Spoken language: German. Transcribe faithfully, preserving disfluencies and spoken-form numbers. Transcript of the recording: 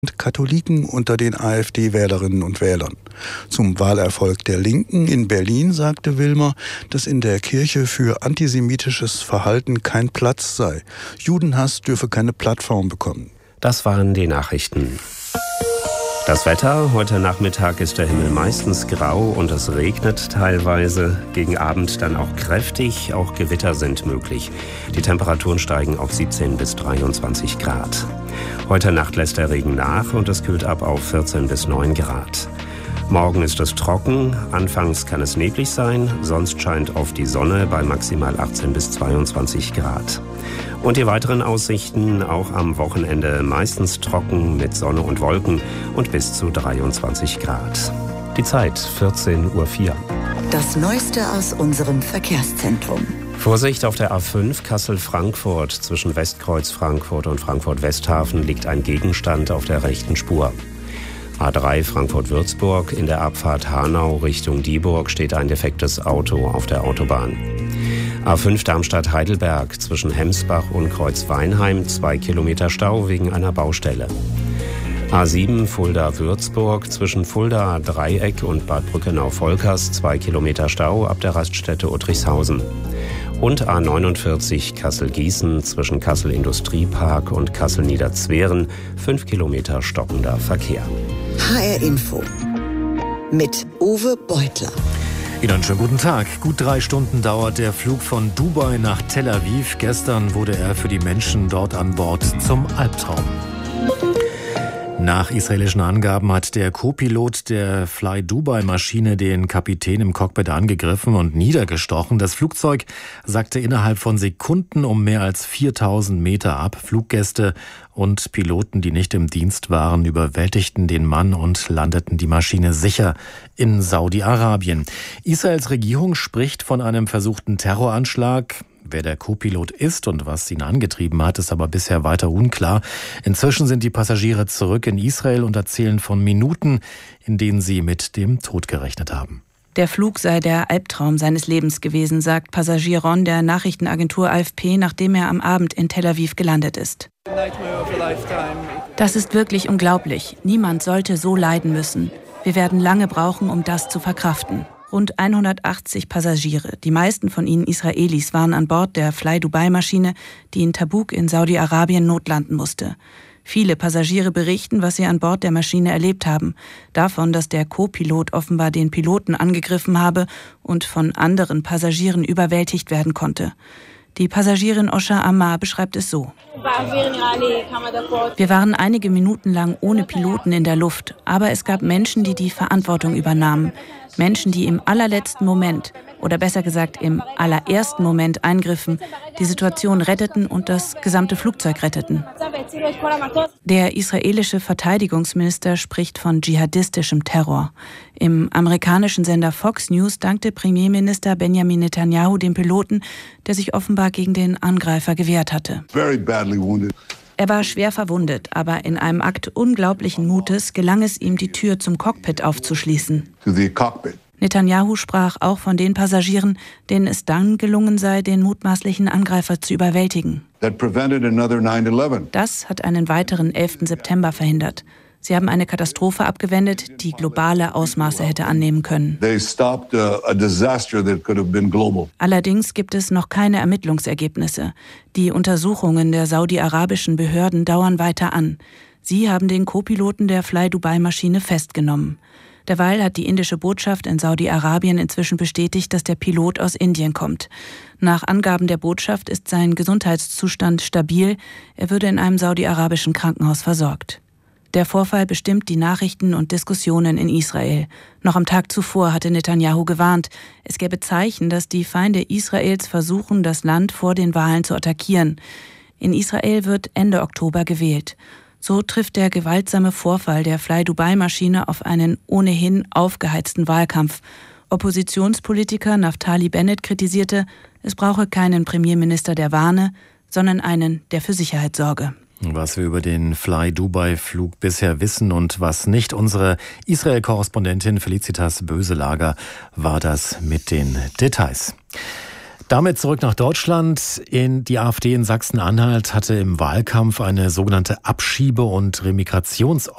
Katholiken unter den AfD-Wählerinnen und Wählern. Zum Wahlerfolg der Linken in Berlin sagte Wilmer, dass in der Kirche für antisemitisches Verhalten kein Platz sei. Judenhass dürfe keine Plattform bekommen. Das waren die Nachrichten. Das Wetter: Heute Nachmittag ist der Himmel meistens grau und es regnet teilweise. Gegen Abend dann auch kräftig, auch Gewitter sind möglich. Die Temperaturen steigen auf siebzehn bis dreiundzwanzig Grad. Heute Nacht lässt der Regen nach und es kühlt ab auf vierzehn bis neun Grad. Morgen ist es trocken, anfangs kann es neblig sein, sonst scheint oft die Sonne bei maximal achtzehn bis zweiundzwanzig Grad. Und die weiteren Aussichten: auch am Wochenende meistens trocken mit Sonne und Wolken und bis zu dreiundzwanzig Grad. Die Zeit vierzehn Uhr vier. Das Neueste aus unserem Verkehrszentrum. Vorsicht auf der A fünf Kassel-Frankfurt. Zwischen Westkreuz Frankfurt und Frankfurt-Westhafen liegt ein Gegenstand auf der rechten Spur. A drei Frankfurt-Würzburg. In der Abfahrt Hanau Richtung Dieburg steht ein defektes Auto auf der Autobahn. A fünf Darmstadt-Heidelberg. Zwischen Hemsbach und Kreuz-Weinheim zwei Kilometer Stau wegen einer Baustelle. A sieben Fulda-Würzburg. Zwischen Fulda-Dreieck und Bad Brückenau-Volkers zwei Kilometer Stau ab der Raststätte Uttrichshausen. Und A neunundvierzig Kassel-Gießen. Zwischen Kassel-Industriepark und Kassel-Niederzweren fünf Kilometer stockender Verkehr. H R Info mit Uwe Beutler. Ihnen einen schönen guten Tag. Gut drei Stunden dauert der Flug von Dubai nach Tel Aviv. Gestern wurde er für die Menschen dort an Bord zum Albtraum. Nach israelischen Angaben hat der Co-Pilot der Fly-Dubai-Maschine den Kapitän im Cockpit angegriffen und niedergestochen. Das Flugzeug sackte innerhalb von Sekunden um mehr als viertausend Meter ab. Fluggäste und Piloten, die nicht im Dienst waren, überwältigten den Mann und landeten die Maschine sicher in Saudi-Arabien. Israels Regierung spricht von einem versuchten Terroranschlag. Wer der Co-Pilot ist und was ihn angetrieben hat, ist aber bisher weiter unklar. Inzwischen sind die Passagiere zurück in Israel und erzählen von Minuten, in denen sie mit dem Tod gerechnet haben. Der Flug sei der Albtraum seines Lebens gewesen, sagt Passagier Ron der Nachrichtenagentur A F P, nachdem er am Abend in Tel Aviv gelandet ist. Das ist wirklich unglaublich. Niemand sollte so leiden müssen. Wir werden lange brauchen, um das zu verkraften. Rund hundertachtzig Passagiere, die meisten von ihnen Israelis, waren an Bord der Fly-Dubai-Maschine, die in Tabuk in Saudi-Arabien notlanden musste. Viele Passagiere berichten, was sie an Bord der Maschine erlebt haben. Davon, dass der Co-Pilot offenbar den Piloten angegriffen habe und von anderen Passagieren überwältigt werden konnte. Die Passagierin Osha Ammar beschreibt es so: Wir waren einige Minuten lang ohne Piloten in der Luft, aber es gab Menschen, die die Verantwortung übernahmen. Menschen, die im allerletzten Moment, oder besser gesagt im allerersten Moment eingriffen, die Situation retteten und das gesamte Flugzeug retteten. Der israelische Verteidigungsminister spricht von dschihadistischem Terror. Im amerikanischen Sender Fox News dankte Premierminister Benjamin Netanyahu dem Piloten, der sich offenbar gegen den Angreifer gewehrt hatte. Er war schwer verwundet, aber in einem Akt unglaublichen Mutes gelang es ihm, die Tür zum Cockpit aufzuschließen. Netanyahu sprach auch von den Passagieren, denen es dann gelungen sei, den mutmaßlichen Angreifer zu überwältigen. Das hat einen weiteren elften September verhindert. Sie haben eine Katastrophe abgewendet, die globale Ausmaße hätte annehmen können. Allerdings gibt es noch keine Ermittlungsergebnisse. Die Untersuchungen der saudi-arabischen Behörden dauern weiter an. Sie haben den Co-Piloten der Fly-Dubai-Maschine festgenommen. Derweil hat die indische Botschaft in Saudi-Arabien inzwischen bestätigt, dass der Pilot aus Indien kommt. Nach Angaben der Botschaft ist sein Gesundheitszustand stabil. Er würde in einem saudi-arabischen Krankenhaus versorgt. Der Vorfall bestimmt die Nachrichten und Diskussionen in Israel. Noch am Tag zuvor hatte Netanyahu gewarnt, es gäbe Zeichen, dass die Feinde Israels versuchen, das Land vor den Wahlen zu attackieren. In Israel wird Ende Oktober gewählt. So trifft der gewaltsame Vorfall der Fly-Dubai-Maschine auf einen ohnehin aufgeheizten Wahlkampf. Oppositionspolitiker Naftali Bennett kritisierte, es brauche keinen Premierminister, der warne, sondern einen, der für Sicherheit sorge. Was wir über den Fly-Dubai-Flug bisher wissen und was nicht. Unsere Israel-Korrespondentin Felicitas Böselager war das mit den Details. Damit zurück nach Deutschland. In die AfD in Sachsen-Anhalt hatte im Wahlkampf eine sogenannte Abschiebe- und Remigrations-